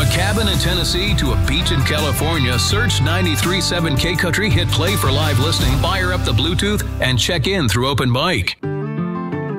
a cabin in Tennessee to a beach in California, search 93.7 K Country, hit play for live listening, fire up the Bluetooth, and check in through Open Mic.